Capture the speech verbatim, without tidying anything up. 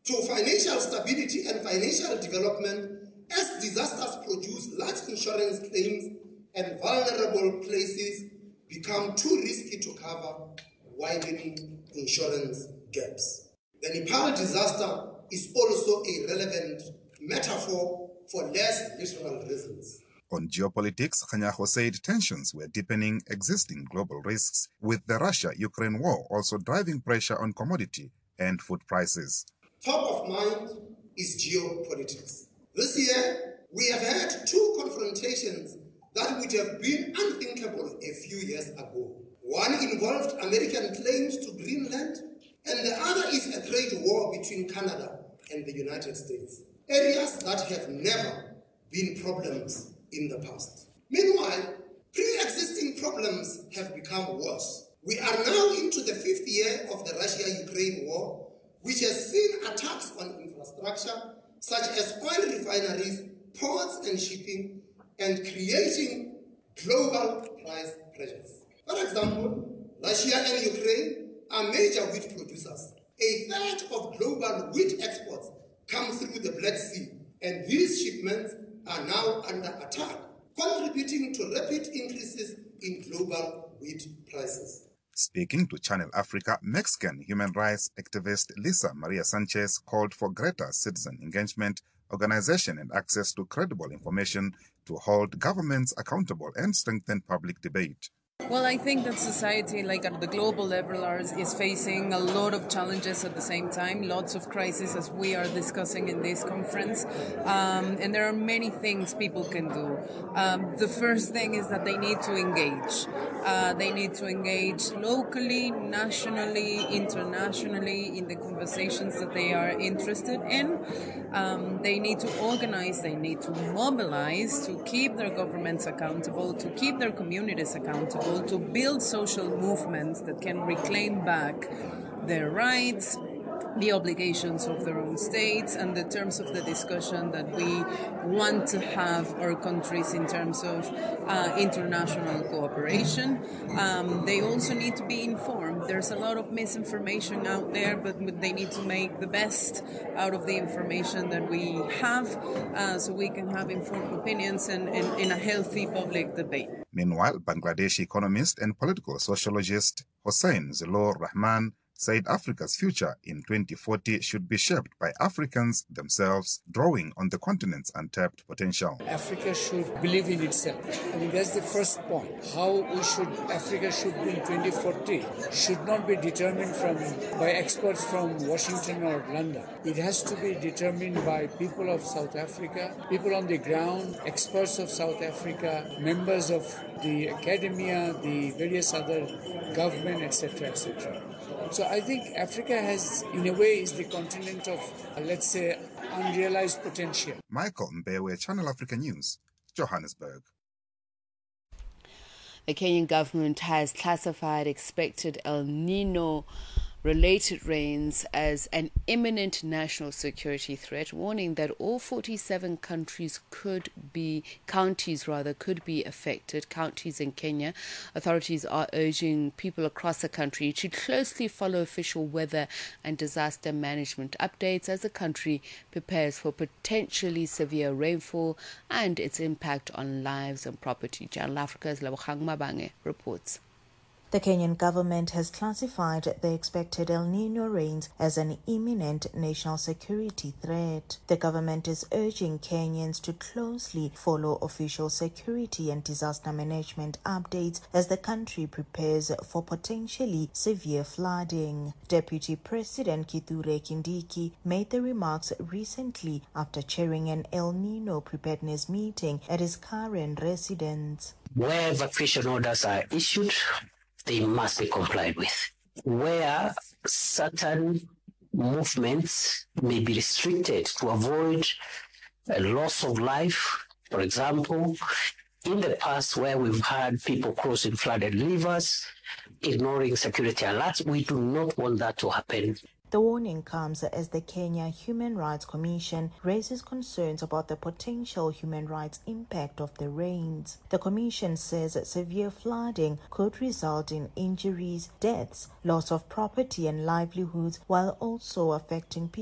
to financial stability and financial development as disasters produce large insurance claims and vulnerable places become too risky to cover, widening insurance gaps. The Nepal disaster is also a relevant metaphor for less literal reasons. On geopolitics, Kganyago said tensions were deepening existing global risks, with the Russia-Ukraine war also driving pressure on commodity and food prices. Top of mind is geopolitics. This year, we have had two confrontations that would have been unthinkable a few years ago. One involved American claims to Greenland, and the other is a trade war between Canada and the United States, areas that have never been problems in the past. Meanwhile, pre-existing problems have become worse. We are now into the fifth year of the Russia-Ukraine war, which has seen attacks on infrastructure such as oil refineries, ports and shipping, and creating global price pressures. For example, Russia and Ukraine are major wheat producers. A third of global wheat exports come through the Black Sea, and these shipments are now under attack, contributing to rapid increases in global wheat prices. Speaking to Channel Africa, Mexican human rights activist Lisa Maria Sanchez called for greater citizen engagement, organization and access to credible information to hold governments accountable and strengthen public debate. Well, I think that society, like at the global level, is facing a lot of challenges at the same time, lots of crises as we are discussing in this conference, um, and there are many things people can do. Um, the first thing is that they need to engage. Uh, they need to engage locally, nationally, internationally in the conversations that they are interested in. Um, they need to organize, they need to mobilize to keep their governments accountable, to keep their communities accountable, to build social movements that can reclaim back their rights, the obligations of their own states, and the terms of the discussion that we want to have our countries in terms of uh, international cooperation. Um, they also need to be informed. There's a lot of misinformation out there, but they need to make the best out of the information that we have uh, so we can have informed opinions and in a healthy public debate. Meanwhile, Bangladeshi economist and political sociologist Hossein Zillur Rahman said Africa's future in twenty forty should be shaped by Africans themselves, drawing on the continent's untapped potential. Africa should believe in itself. I mean, that's the first point. How we should, Africa should be in twenty forty should not be determined from by experts from Washington or London. It has to be determined by people of South Africa, people on the ground, experts of South Africa, members of the academia, the various other government, et cetera, et cetera. So I think Africa has, in a way, is the continent of, uh, let's say, unrealized potential. Michael Mbewe, Channel Africa News, Johannesburg. The Kenyan government has classified expected El Nino related rains as an imminent national security threat, warning that all forty-seven countries could be counties rather could be affected. Counties in Kenya. Authorities are urging people across the country to closely follow official weather and disaster management updates as the country prepares for potentially severe rainfall and its impact on lives and property. Channel Africa's Lebogang Mabange reports. The Kenyan government has classified the expected El Nino rains as an imminent national security threat. The government is urging Kenyans to closely follow official security and disaster management updates as the country prepares for potentially severe flooding. Deputy President Kithure Kindiki made the remarks recently after chairing an El Nino preparedness meeting at his Karen residence. Where evacuation orders are issued, they must be complied with. Where certain movements may be restricted to avoid a loss of life, for example, in the past where we've had people crossing flooded rivers, ignoring security alerts, we do not want that to happen. The warning comes as the Kenya Human Rights Commission raises concerns about the potential human rights impact of the rains. The commission says that severe flooding could result in injuries, deaths, loss of property and livelihoods, while also affecting people